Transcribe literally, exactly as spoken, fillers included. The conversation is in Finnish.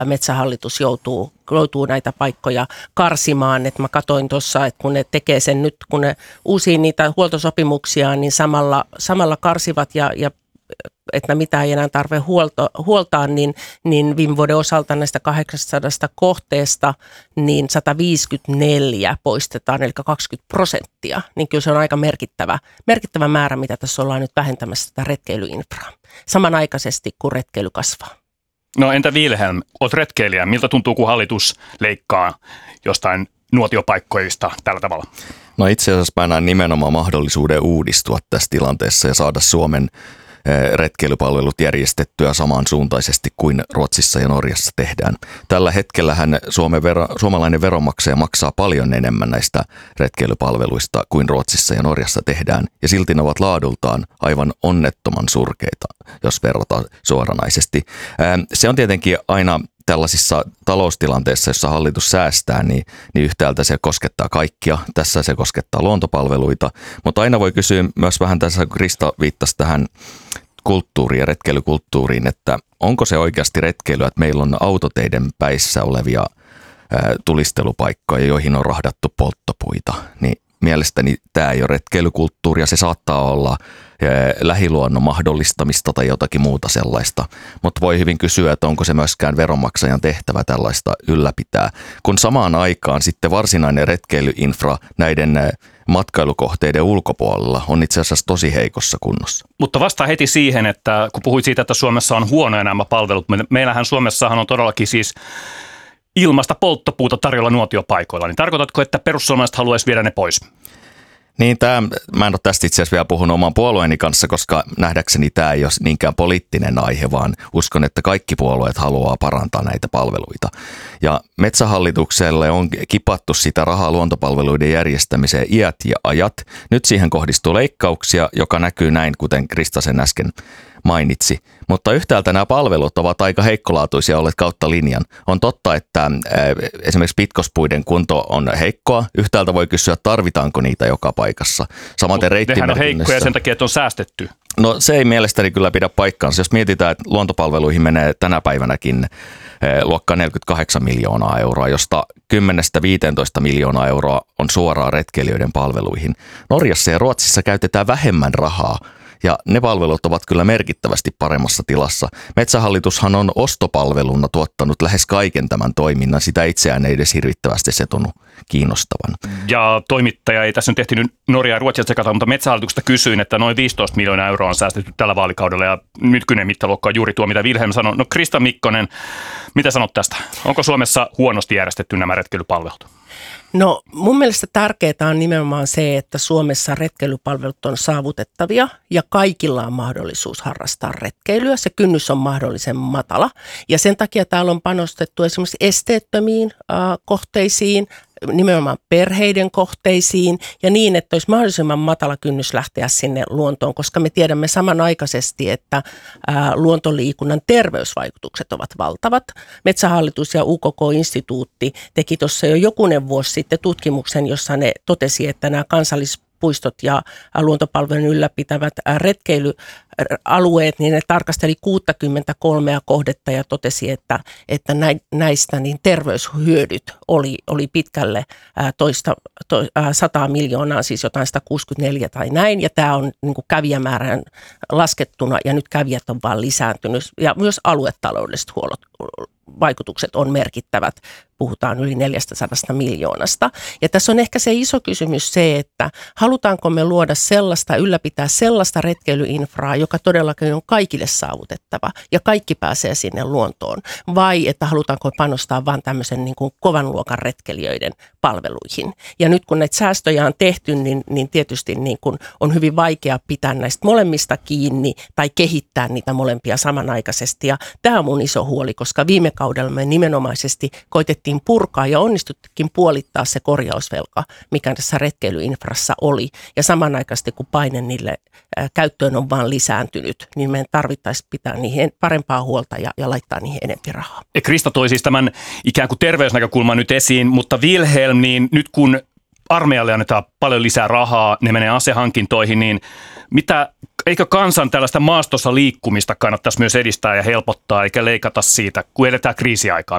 Metsähallitus joutuu, joutuu näitä paikkoja karsimaan. Et mä katsoin tuossa, että kun ne tekee sen nyt, kun ne uusii niitä huoltosopimuksia, niin samalla, samalla karsivat ja, ja että mitä ei enää tarvitse huolto, huoltaa, niin, niin viime vuoden osalta näistä kahdeksansataa kohteesta niin sata viisikymmentäneljä poistetaan, eli kaksikymmentä prosenttia. Niin kyllä se on aika merkittävä, merkittävä määrä, mitä tässä ollaan nyt vähentämässä sitä retkeilyinfraa. Samanaikaisesti, kun retkeily kasvaa. No entä Vilhelm, olet retkeilijä. Miltä tuntuu, kun hallitus leikkaa jostain nuotiopaikkoista tällä tavalla? No itse asiassa mä näen nimenomaan mahdollisuuden uudistua tässä tilanteessa ja saada Suomen retkeilypalvelut järjestettyä samansuuntaisesti kuin Ruotsissa ja Norjassa tehdään. Tällä hetkellähän Suomen vero, suomalainen veronmaksaja maksaa paljon enemmän näistä retkeilypalveluista kuin Ruotsissa ja Norjassa tehdään. Ja silti ne ovat laadultaan aivan onnettoman surkeita, jos verrataan suoranaisesti. Se on tietenkin aina tällaisissa taloustilanteissa, jossa hallitus säästää, niin, niin yhtäältä se koskettaa kaikkia. Tässä se koskettaa luontopalveluita, mutta aina voi kysyä myös vähän tässä, kun Krista viittasi tähän kulttuuriin ja retkeilykulttuuriin, että onko se oikeasti retkeilyä, että meillä on autoteiden päissä olevia ää, tulistelupaikkoja, joihin on rahdattu polttopuita, niin mielestäni tämä ei ole retkeilykulttuuria, se saattaa olla lähiluonnon mahdollistamista tai jotakin muuta sellaista, mutta voi hyvin kysyä, että onko se myöskään veronmaksajan tehtävä tällaista ylläpitää, kun samaan aikaan sitten varsinainen retkeilyinfra näiden matkailukohteiden ulkopuolella on itse asiassa tosi heikossa kunnossa. Mutta vasta heti siihen, että kun puhuit siitä, että Suomessa on huonoja nämä palvelut, meillähän Suomessahan on todellakin siis ilmasta polttopuuta tarjolla nuotiopaikoilla, niin tarkoitatko, että perussuomalaiset haluaisi viedä ne pois? Niin, tämä, mä en ole tästä itse asiassa vielä puhunut oman puolueeni kanssa, koska nähdäkseni tämä ei ole niinkään poliittinen aihe, vaan uskon, että kaikki puolueet haluaa parantaa näitä palveluita. Ja Metsähallitukselle on kipattu sitä rahaa luontopalveluiden järjestämiseen iät ja ajat. Nyt siihen kohdistuu leikkauksia, joka näkyy näin, kuten Krista sen äsken mainitsi. Mutta yhtäältä nämä palvelut ovat aika heikkolaatuisia olleet kautta linjan. On totta, että esimerkiksi pitkospuiden kunto on heikkoa. Yhtäältä voi kysyä, tarvitaanko niitä joka paikassa. Samaten reittimerkinnössä. Nehän on heikkoja sen takia, että on säästetty. No se ei mielestäni kyllä pidä paikkaansa. Jos mietitään, että luontopalveluihin menee tänä päivänäkin luokkaan neljäkymmentäkahdeksan miljoonaa euroa, josta kymmenestä viiteentoista miljoonaa euroa on suoraan retkeilijöiden palveluihin. Norjassa ja Ruotsissa käytetään vähemmän rahaa. Ja ne palvelut ovat kyllä merkittävästi paremmassa tilassa. Metsähallitushan on ostopalveluna tuottanut lähes kaiken tämän toiminnan. Sitä itseään ei edes hirvittävästi se tunnu kiinnostavan. Ja toimittaja ei tässä nyt ehtinyt Norjaa ja Ruotsia sekata, mutta Metsähallituksesta kysyin, että noin viisitoista miljoonaa euroa on säästetty tällä vaalikaudella. Ja nykyinen mittaluokka on juuri tuo, mitä Vilhelm sanoi. No Krista Mikkonen, mitä sanot tästä? Onko Suomessa huonosti järjestetty nämä retkeilypalvelut? No mun mielestä tärkeää on nimenomaan se, että Suomessa retkeilypalvelut on saavutettavia ja kaikilla on mahdollisuus harrastaa retkeilyä. Se kynnys on mahdollisen matala ja sen takia täällä on panostettu esimerkiksi esteettömiin äh, kohteisiin, nimenomaan perheiden kohteisiin ja niin, että olisi mahdollisimman matala kynnys lähteä sinne luontoon, koska me tiedämme samanaikaisesti, että ää, luontoliikunnan terveysvaikutukset ovat valtavat. Metsähallitus ja U K K-instituutti teki tuossa jo jokunen vuosi sitten tutkimuksen, jossa ne totesi, että nämä kansallispuistot ja luontopalvelujen ylläpitävät retkeilyalueet, niin ne tarkasteli kuusikymmentäkolme kohdetta ja totesi, että, että näistä niin terveyshyödyt oli, oli pitkälle toista, to, sata miljoonaa, siis jotain sata kuusikymmentäneljä tai näin, ja tämä on niin kuin kävijämäärän laskettuna, ja nyt kävijät on vaan lisääntynyt, ja myös aluetaloudelliset huollot, vaikutukset on merkittävät. Puhutaan yli neljästäsadasta miljoonasta. Ja tässä on ehkä se iso kysymys se, että halutaanko me luoda sellaista, ylläpitää sellaista retkeilyinfraa, joka todellakin on kaikille saavutettava ja kaikki pääsee sinne luontoon. Vai että halutaanko panostaa vain tämmöisen niin kuin kovan luokan retkeilijöiden palveluihin. Ja nyt kun näitä säästöjä on tehty, niin, niin tietysti niin kuin on hyvin vaikea pitää näistä molemmista kiinni tai kehittää niitä molempia samanaikaisesti. Ja tämä on mun iso huoli, koska viime kaudella me nimenomaisesti koitettiin purkaa ja onnistuttikin puolittaa se korjausvelka, mikä tässä retkeilyinfrassa oli. Ja samanaikaisesti, kun paine niille ää, käyttöön on vaan lisääntynyt, niin meidän tarvittaisiin pitää niihin parempaa huolta ja, ja laittaa niihin enemmän rahaa. Ja Krista toi siis tämän ikään kuin terveysnäkökulman nyt esiin, mutta Vilhelm, niin nyt kun armeijalle annetaan paljon lisää rahaa, ne menee asehankintoihin, niin mitä, eikö kansan tällaista maastossa liikkumista kannattaisi myös edistää ja helpottaa, eikä leikata siitä, kun eletään kriisiaikaa?